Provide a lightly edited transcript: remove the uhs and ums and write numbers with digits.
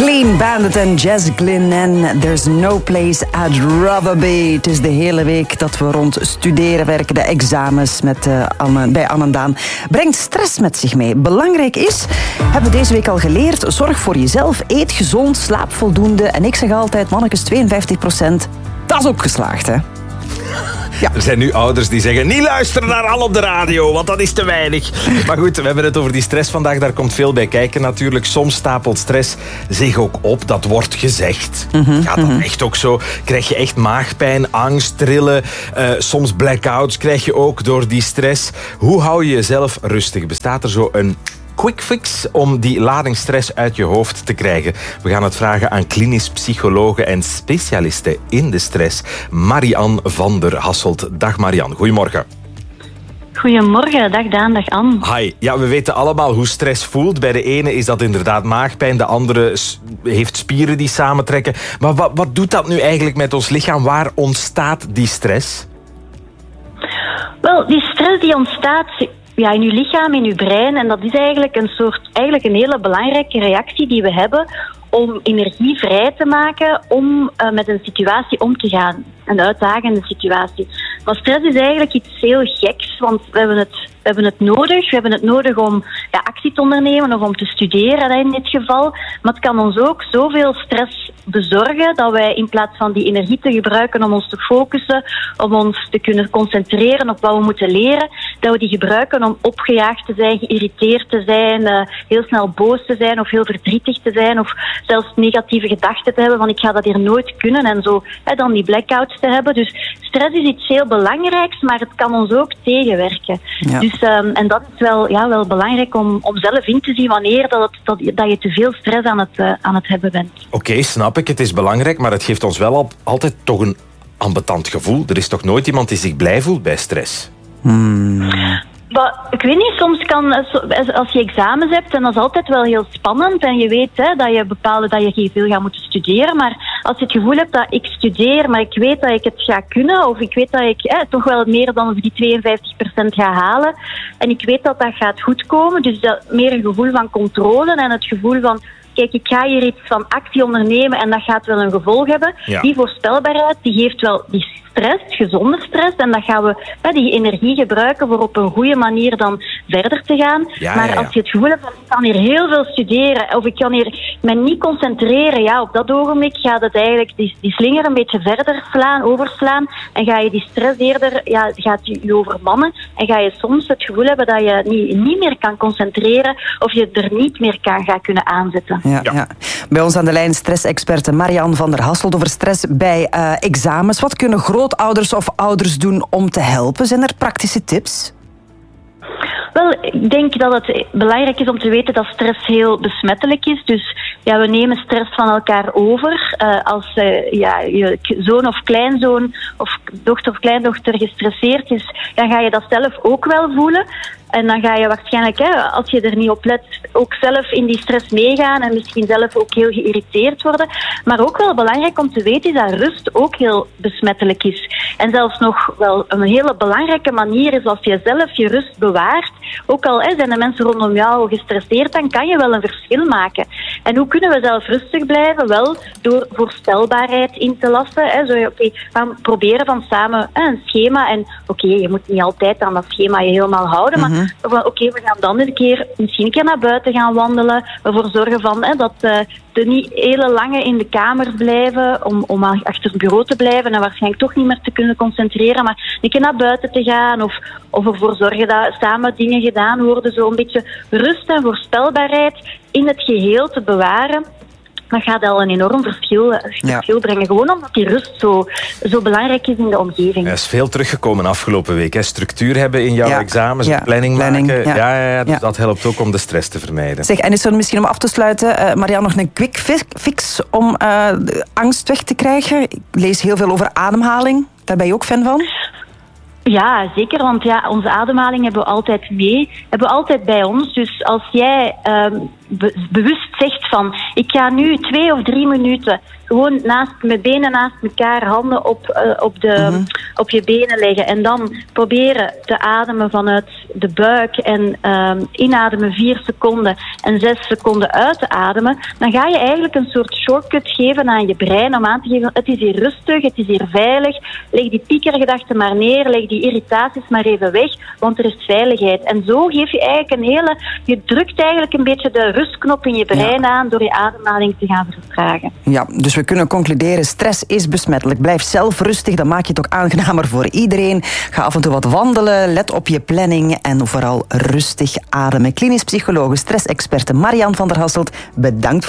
Clean Bandit en Jazz Glynn en There's No Place I'd Rather Be. Het is de hele week dat we rond studeren werken, de examens bij Anne en Daan. Brengt stress met zich mee. Belangrijk is, hebben we deze week al geleerd, zorg voor jezelf, eet gezond, slaap voldoende. En ik zeg altijd, mannetjes, 52%, dat is ook geslaagd, hè? Ja. Er zijn nu ouders die zeggen, niet luisteren naar Al op de radio, want dat is te weinig. Maar goed, we hebben het over die stress vandaag. Daar komt veel bij kijken natuurlijk. Soms stapelt stress zich ook op. Dat wordt gezegd. Gaat dat echt ook zo? Krijg je echt maagpijn, angst, trillen. Soms blackouts krijg je ook door die stress. Hoe hou je jezelf rustig? Bestaat er zo een quick fix om die lading stress uit je hoofd te krijgen? We gaan het vragen aan klinisch psychologen en specialisten in de stress. Marianne van der Hasselt. Dag Marianne, goedemorgen. Goedemorgen, dag Daan, dag Anne. Hi. Ja, we weten allemaal hoe stress voelt. Bij de ene is dat inderdaad maagpijn, de andere heeft spieren die samentrekken. Maar wat doet dat nu eigenlijk met ons lichaam? Waar ontstaat die stress? Wel, die stress die ontstaat in uw lichaam, in uw brein. En dat is eigenlijk een hele belangrijke reactie die we hebben om energie vrij te maken om met een situatie om te gaan. Een uitdagende situatie. Maar stress is eigenlijk iets heel geks, want we hebben het nodig. We hebben het nodig om actie te ondernemen of om te studeren in dit geval. Maar het kan ons ook zoveel stress bezorgen dat wij in plaats van die energie te gebruiken om ons te focussen, om ons te kunnen concentreren op wat we moeten leren, dat we die gebruiken om opgejaagd te zijn, geïrriteerd te zijn, heel snel boos te zijn of heel verdrietig te zijn of zelfs negatieve gedachten te hebben van ik ga dat hier nooit kunnen en zo dan die blackouts te hebben. Dus stress is iets heel belangrijks, maar het kan ons ook tegenwerken. Ja. Dus, en dat is wel belangrijk om zelf in te zien wanneer dat je te veel stress aan het hebben bent. Oké, snap ik. Het is belangrijk, maar het geeft ons wel altijd toch een ambetant gevoel. Er is toch nooit iemand die zich blij voelt bij stress? Maar, ik weet niet, soms kan, als je examens hebt, en dat is altijd wel heel spannend, en je weet dat je veel gaat moeten studeren, maar als je het gevoel hebt dat ik studeer, maar ik weet dat ik het ga kunnen, of ik weet dat ik toch wel meer dan die 52% ga halen, en ik weet dat dat gaat goed komen, dus dat meer een gevoel van controle en het gevoel van kijk, ik ga hier iets van actie ondernemen en dat gaat wel een gevolg hebben. Ja. Die voorspelbaarheid, die geeft wel die stress, gezonde stress. En dat gaan we die energie gebruiken voor op een goede manier dan verder te gaan. Maar als je het gevoel hebt van ik kan hier heel veel studeren of ik kan hier me niet concentreren, op dat ogenblik gaat het eigenlijk die slinger een beetje verder overslaan en ga je die stress eerder, gaat je overmannen en ga je soms het gevoel hebben dat je niet meer kan concentreren of je er niet meer gaat kunnen aanzetten. Ja. Bij ons aan de lijn stressexperte Marianne van der Hasselt over stress bij examens. Wat kunnen grootouders of ouders doen om te helpen? Zijn er praktische tips? Wel, ik denk dat het belangrijk is om te weten dat stress heel besmettelijk is. Dus we nemen stress van elkaar over. Als je zoon of kleinzoon of dochter of kleindochter gestresseerd is, dan ga je dat zelf ook wel voelen. En dan ga je waarschijnlijk, als je er niet op let, ook zelf in die stress meegaan en misschien zelf ook heel geïrriteerd worden. Maar ook wel belangrijk om te weten is dat rust ook heel besmettelijk is. En zelfs nog wel een hele belangrijke manier is als je zelf je rust bewaart. Ook al zijn de mensen rondom jou gestresseerd, dan kan je wel een verschil maken. En hoe kunnen we zelf rustig blijven? Wel door voorspelbaarheid in te lassen. We gaan proberen van samen een schema. En je moet niet altijd aan dat schema je helemaal houden, maar we gaan dan misschien een keer naar buiten gaan wandelen. Ervoor zorgen dat de niet hele lange in de kamer blijven om achter het bureau te blijven en waarschijnlijk toch niet meer te kunnen concentreren, maar een keer naar buiten te gaan of ervoor zorgen dat samen dingen gedaan worden. Zo een beetje rust en voorspelbaarheid in het geheel te bewaren. Dat gaat al een enorm verschil brengen. Gewoon omdat die rust zo belangrijk is in de omgeving. Er is veel teruggekomen afgelopen week. Structuur hebben in jouw examens, planning maken. Dus dat helpt ook om de stress te vermijden. Zeg, en is er misschien om af te sluiten, Marianne, nog een quick fix om angst weg te krijgen? Ik lees heel veel over ademhaling. Daar ben je ook fan van? Ja, zeker, want onze ademhaling hebben we altijd mee. Hebben we altijd bij ons. Dus als jij bewust zegt van, ik ga nu 2 of 3 minuten gewoon met benen naast elkaar, handen op je benen leggen en dan proberen te ademen vanuit de buik en inademen 4 seconden en 6 seconden uit te ademen, dan ga je eigenlijk een soort shortcut geven aan je brein om aan te geven, het is hier rustig, het is hier veilig, leg die piekergedachten maar neer, leg die irritaties maar even weg, want er is veiligheid. En zo geef je eigenlijk je drukt eigenlijk een beetje de rustknop in je brein aan door je ademhaling te gaan vertragen. Ja, dus we kunnen concluderen, stress is besmettelijk. Blijf zelf rustig, dan maak je het ook aangenamer voor iedereen. Ga af en toe wat wandelen, let op je planning en vooral rustig ademen. Klinisch psycholoog, stressexperte Marian van der Hasselt, bedankt